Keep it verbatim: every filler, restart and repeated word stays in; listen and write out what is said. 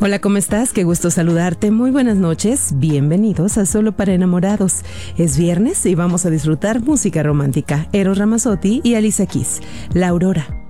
Hola, ¿cómo estás? Qué gusto saludarte. Muy buenas noches. Bienvenidos a Solo para Enamorados. Es viernes y vamos a disfrutar música romántica. Eros Ramazzotti y Alicia Keys. La Aurora.